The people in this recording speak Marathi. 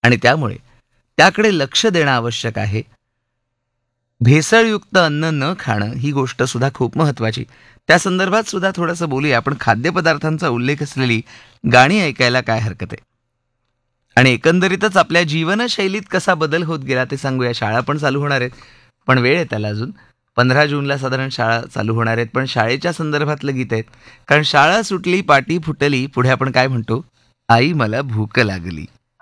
आणि त्यामुळे त्याकडे लक्ष देणं आवश्यक आहे. भेसळयुक्त अन्न न खाणं ही गोष्ट सुद्धा खूप महत्त्वाची. त्या संदर्भात सुद्धा थोडंसं बोलूया आपण. खाद्यपदार्थांचा उल्लेख असलेली गाणी ऐकायला काय हरकत आहे? आणि एकंदरीतच आपल्या जीवनशैलीत कसा बदल होत गेला ते सांगूया. शाळा पण चालू होणार आहेत, पण वेळ आहे त्याला अजून. 15 जूनला साधारण शाळा चालू होणार आहेत, पण शाळेच्या संदर्भातलं गीत आहेत. कारण शाळा सुटली, पाटी फुटली, पुढे आपण काय म्हणतो? आई मला भूक लागली.